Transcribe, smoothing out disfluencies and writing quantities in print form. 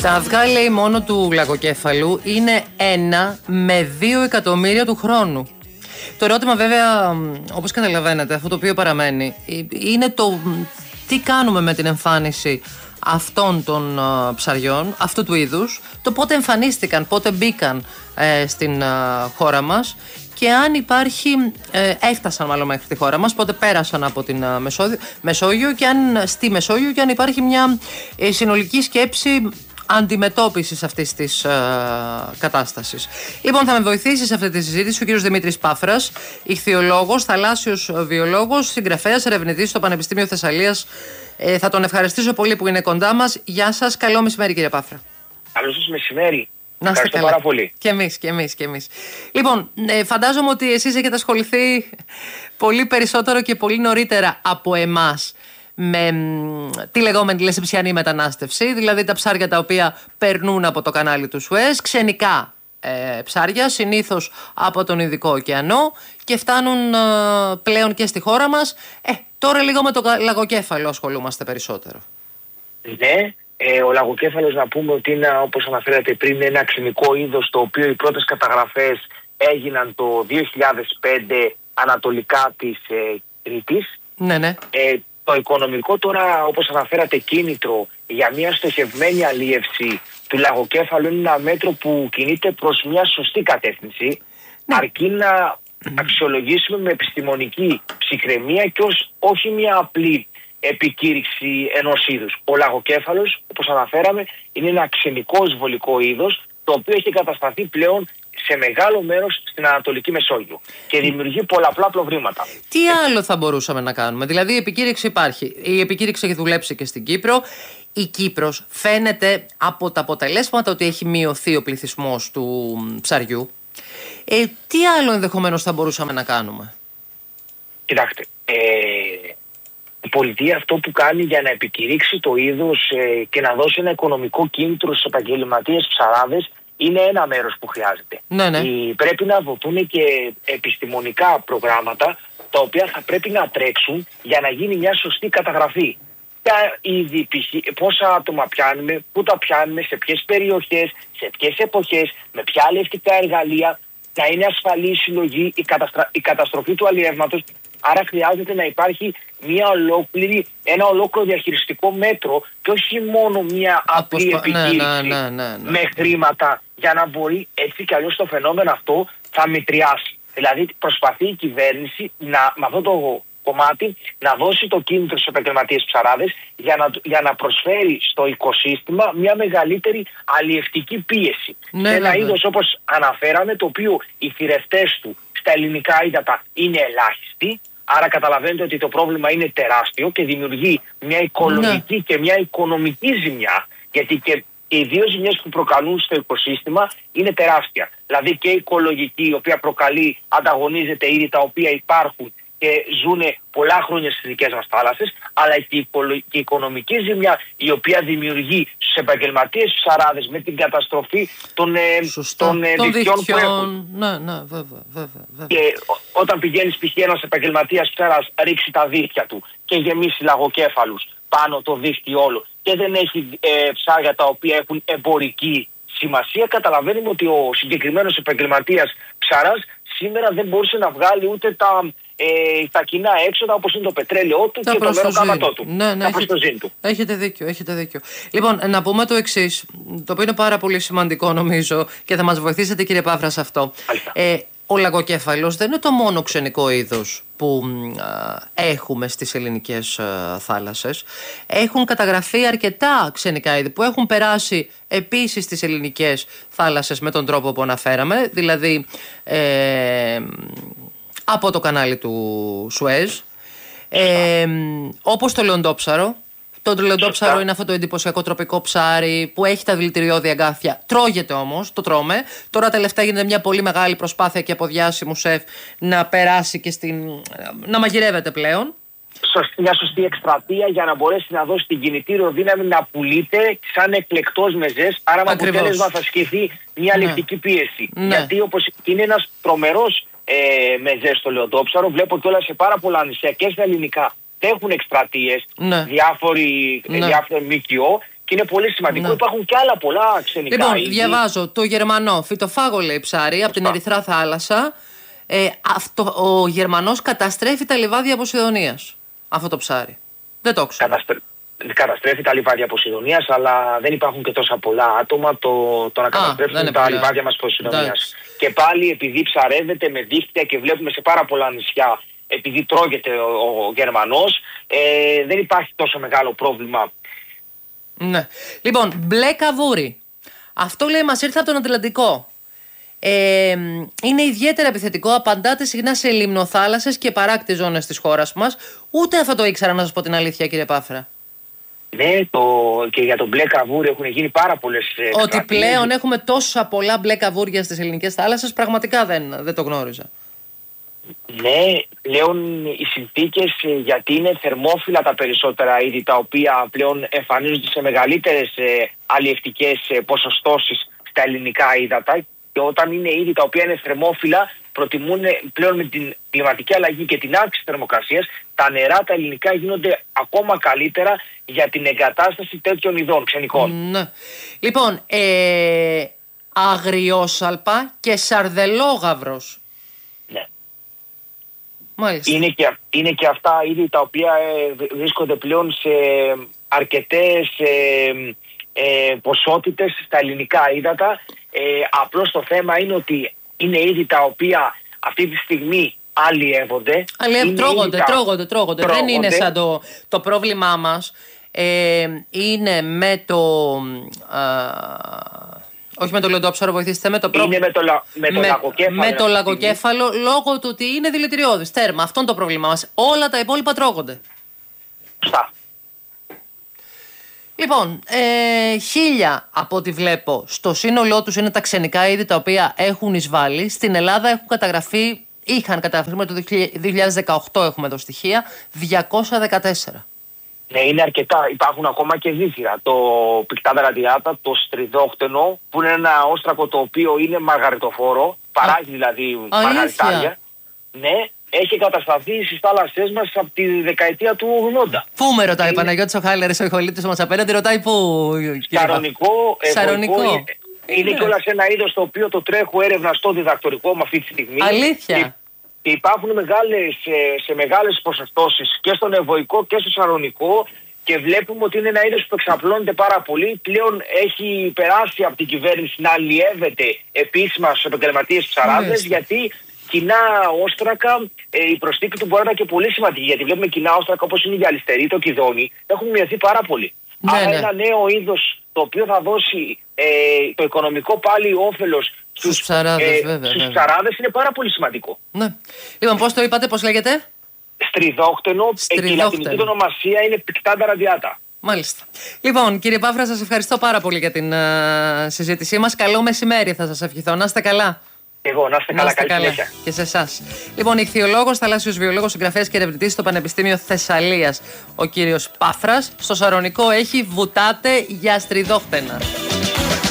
Τα αυγά, λέει, μόνο του λαγοκέφαλου είναι 1 με 2 εκατομμύρια του χρόνου. Το ερώτημα, βέβαια, όπως καταλαβαίνετε, αυτό το οποίο παραμένει, είναι το τι κάνουμε με την εμφάνιση αυτών των ψαριών, αυτού του είδους, το πότε εμφανίστηκαν, πότε μπήκαν στην χώρα μας και αν υπάρχει, έφτασαν μάλλον μέχρι τη χώρα μας, πότε πέρασαν από την Μεσόγειο και αν στη Μεσόγειο και αν υπάρχει μια συνολική σκέψη αντιμετώπισης αυτής της κατάστασης. Λοιπόν, θα με βοηθήσει σε αυτή τη συζήτηση ο κύριος Δημήτρης Πάφρας, ιχθυολόγος, θαλάσσιος βιολόγος, συγγραφέας, ερευνητής στο Πανεπιστήμιο Θεσσαλίας. Θα τον ευχαριστήσω πολύ που είναι κοντά μας. Γεια σας, καλό μεσημέρι, κύριε Πάφρα. Καλό σας μεσημέρι. Να είστε καλά. Πάρα πολύ. Και εμείς. Λοιπόν, φαντάζομαι ότι εσείς έχετε ασχοληθεί πολύ περισσότερο και πολύ νωρίτερα από εμάς με τη λεγόμενη λεσεψιανή μετανάστευση, δηλαδή τα ψάρια τα οποία περνούν από το κανάλι του Σουέζ, ξενικά ψάρια, συνήθως από τον Ινδικό ωκεανό και φτάνουν πλέον και στη χώρα μας. Τώρα λίγο με το λαγοκέφαλο ασχολούμαστε περισσότερο. Ναι, ο λαγοκέφαλος, να πούμε ότι είναι, όπως αναφέρατε πριν, ένα ξενικό είδος, το οποίο οι πρώτες καταγραφές έγιναν το 2005 ανατολικά της Κρήτης. Ναι. Το οικονομικό τώρα, όπως αναφέρατε, κίνητρο για μια στοχευμένη αλίευση του λαγοκέφαλου είναι ένα μέτρο που κινείται προς μια σωστή κατεύθυνση, αρκεί να αξιολογήσουμε με επιστημονική ψυχραιμία και όχι μια απλή επικήρυξη ενός είδους. Ο λαγοκέφαλος, όπως αναφέραμε, είναι ένα ξενικό εισβολικό είδος, το οποίο έχει κατασταθεί πλέον σε μεγάλο μέρος στην Ανατολική Μεσόγειο και δημιουργεί πολλαπλά προβλήματα. Τι άλλο θα μπορούσαμε να κάνουμε? Δηλαδή η επικήρυξη υπάρχει. Η επικήρυξη έχει δουλέψει και στην Κύπρο. Η Κύπρος φαίνεται από τα αποτελέσματα ότι έχει μειωθεί ο πληθυσμός του ψαριού. Τι άλλο ενδεχομένως θα μπορούσαμε να κάνουμε? Κοιτάξτε, η πολιτεία αυτό που κάνει για να επικηρύξει το είδος και να δώσει ένα οικονομικό κίνητρο στους επαγγελματίες ψαράδες είναι ένα μέρος που χρειάζεται. Ναι. Πρέπει να δοθούν και επιστημονικά προγράμματα τα οποία θα πρέπει να τρέξουν για να γίνει μια σωστή καταγραφή. Πόσα άτομα πιάνουμε, πού τα πιάνουμε, σε ποιες περιοχές, σε ποιες εποχές, με ποια αλλιευτικά εργαλεία, να είναι ασφαλή η συλλογή, η καταστροφή του αλλιεύματος. Άρα χρειάζεται να υπάρχει ένα ολόκληρο διαχειριστικό μέτρο και όχι μόνο μια απλή επικήρυξη με χρήματα, για να μπορεί έτσι κι αλλιώς το φαινόμενο αυτό θα μετριάσει. Δηλαδή προσπαθεί η κυβέρνηση με αυτό το κομμάτι να δώσει το κίνητρο στους επαγγελματίες ψαράδες για να προσφέρει στο οικοσύστημα μια μεγαλύτερη αλλιευτική πίεση. Ένα είδος, όπως αναφέραμε, το οποίο οι θηρευτές του στα ελληνικά ύδατα είναι ελάχιστοι. Άρα καταλαβαίνετε ότι το πρόβλημα είναι τεράστιο και δημιουργεί μια οικολογική και μια οικονομική ζημιά, γιατί και οι δύο ζημιές που προκαλούν στο οικοσύστημα είναι τεράστια. Δηλαδή και η οικολογική, η οποία προκαλεί, ανταγωνίζεται είδη τα οποία υπάρχουν και ζουν πολλά χρόνια στις δικές μας θάλασσες, αλλά και η οικονομική ζημιά, η οποία δημιουργεί στους επαγγελματίες ψαράδες με την καταστροφή των δικτυών που έχουν. Ναι, βέβαια. Και όταν πηγαίνεις π.χ. ένας επαγγελματίας ψαράς ρίξει τα δίχτυα του και γεμίσει λαγοκέφαλους πάνω το δίχτυ όλο και δεν έχει ψάρια τα οποία έχουν εμπορική σημασία, καταλαβαίνουμε ότι ο συγκεκριμένος επαγγελματίας ψαράς σήμερα δεν μπορούσε να βγάλει ούτε τα κοινά έξοδα, όπως είναι το πετρέλαιό του και το μεροκάματό του. Ναι, έχετε δίκιο. Λοιπόν, να πούμε το εξής, το οποίο είναι πάρα πολύ σημαντικό νομίζω και θα μας βοηθήσετε, κύριε Πάφρα, σε αυτό. Ο λαγοκέφαλος δεν είναι το μόνο ξενικό είδος που έχουμε στις ελληνικές θάλασσες. Έχουν καταγραφεί αρκετά ξενικά είδη που έχουν περάσει επίσης στις ελληνικές θάλασσες με τον τρόπο που αναφέραμε, δηλαδή από το κανάλι του Σουέζ, όπως το λεοντόψαρο. Το λεοντόψαρο είναι αυτό το εντυπωσιακό τροπικό ψάρι που έχει τα δηλητηριώδη αγκάθια. Τρώγεται όμως, το τρώμε. Τώρα τελευταία γίνεται μια πολύ μεγάλη προσπάθεια και από διάσημου σεφ να περάσει και να μαγειρεύεται πλέον. Μια σωστή εκστρατεία για να μπορέσει να δώσει την κινητήριο δύναμη να πουλείται σαν εκλεκτός μεζές. Άρα με αποτέλεσμα θα ασκηθεί μια λεκτική πίεση. Γιατί όπως είναι ένας τρομερός μεζές στο λεοντόψαρο, βλέπω κιόλας σε πάρα πολλά νησιά και στα ελληνικά έχουν εκστρατείες, διάφοροι ΜΚΟ Και είναι πολύ σημαντικό. Ναι. Υπάρχουν και άλλα πολλά ξενικά. Λοιπόν, διαβάζω το Γερμανό φυτοφάγο, λέει, ψάρι από την Ερυθρά θάλασσα. Ο Γερμανός καταστρέφει τα λιβάδια Ποσειδονίας. Αυτό το ψάρι. Δεν το ξέρω. Καταστρέφει τα λιβάδια Ποσειδονίας, αλλά δεν υπάρχουν και τόσα πολλά άτομα το να καταστρέφουν τα λιβάδια μας Ποσειδονίας. Και πάλι επειδή ψαρεύεται με δίχτυα και βλέπουμε σε πάρα πολλά νησιά, επειδή τρώγεται ο Γερμανός, δεν υπάρχει τόσο μεγάλο πρόβλημα. Ναι. Λοιπόν, μπλε καβούρι. Αυτό, λέει, μας ήρθε από τον Ατλαντικό. Είναι ιδιαίτερα επιθετικό, απαντάται συχνά σε λιμνοθάλασσες και παράκτης ζώνες της χώρας μας. Ούτε αυτό το ήξερα, να σας πω την αλήθεια, κύριε Πάφρα. Ναι, και για τον μπλε καβούρι έχουν γίνει πάρα πολλές. Ότι πλέον έχουμε τόσα πολλά μπλε καβούρια στις ελληνικές θάλασσες, πραγματικά δεν το γνώριζα. Ναι, πλέον οι συνθήκες, γιατί είναι θερμόφυλλα τα περισσότερα είδη, τα οποία πλέον εμφανίζονται σε μεγαλύτερες αλλιευτικές ποσοστώσεις στα ελληνικά ύδατα, και όταν είναι είδη τα οποία είναι θερμόφυλλα, προτιμούν πλέον με την κλιματική αλλαγή και την αύξηση θερμοκρασίας, τα νερά τα ελληνικά γίνονται ακόμα καλύτερα για την εγκατάσταση τέτοιων ειδών ξενικών. Ναι. Λοιπόν, αγριόσαλπα και σαρδελόγαυρος. Ναι. Μάλιστα. Είναι και αυτά είδη τα οποία βρίσκονται πλέον σε αρκετές ποσότητες στα ελληνικά ύδατα. Απλώς το θέμα είναι ότι είναι είδη τα οποία αυτή τη στιγμή αλλιεύονται. Τρώγονται. Δεν είναι σαν το πρόβλημά μας. Είναι με το... όχι με το λοντόψαρο, βοηθήστε με το πρόβλημα. Είναι με το λαγοκέφαλο, λόγω του ότι είναι δηλητηριώδης. Τέρμα. Αυτό είναι το πρόβλημά μας. Όλα τα υπόλοιπα τρώγονται. Σωστά. Λοιπόν, 1000 από ό,τι βλέπω στο σύνολό τους είναι τα ξενικά είδη τα οποία έχουν εισβάλει. Στην Ελλάδα είχαν καταγραφεί με το 2018, έχουμε εδώ στοιχεία, 214. Ναι, είναι αρκετά. Υπάρχουν ακόμα και ζήθυρα. Το Pinctada radiata, το στριδόχτενο, που είναι ένα όστρακο το οποίο είναι μαργαριτοφόρο, παράγει δηλαδή μαργαριτάρια. Ναι, έχει κατασταθεί στις θάλασσές μας από τη δεκαετία του 80. Πού με ρωτάει ο Παναγιώτης ο Χάιλερης, ο ηχολήπτης μας απέναντι, ρωτάει πού. Σαρονικό. Είναι κιόλας ένα είδος το οποίο το τρέχω έρευνα στο διδακτορικό μου αυτή τη στιγμή. Αλήθεια. Και υπάρχουν σε μεγάλες ποσοστώσεις και στον ευωικό και στο σαρονικό, και βλέπουμε ότι είναι ένα είδος που εξαπλώνεται πάρα πολύ. Πλέον έχει περάσει από την κυβέρνηση να αλλιεύεται επίσημα στους επαγγελματίες ψαράδες, γιατί κοινά όστρακα, η προσθήκη του μπορεί να είναι και πολύ σημαντική. Γιατί βλέπουμε κοινά όστρακα όπως είναι η γυαλιστερή, το κιδόνι, έχουν μειωθεί πάρα πολύ. Άρα ένα νέο είδος το οποίο θα δώσει το οικονομικό πάλι όφελος στους ψαράδες είναι πάρα πολύ σημαντικό. Ναι. Λοιπόν, πώς το είπατε, πώς λέγεται? Στριδόχτενο. Η λατινική ονομασία είναι Pinctada radiata. Μάλιστα. Λοιπόν, κύριε Πάφρα, σας ευχαριστώ πάρα πολύ για την συζήτησή μας. Καλό μεσημέρι θα σας ευχηθώ. Να είστε καλά. Εγώ, να είστε καλά, καλή συνέχεια. Και σε εσάς. Λοιπόν, ιχθυολόγος, θαλάσσιος βιολόγος, συγγραφέας και ερευνητής στο Πανεπιστήμιο Θεσσαλίας, ο κύριος Πάφρας. Στο Σαρονικό έχει βουτάτε για στριδόχτενα.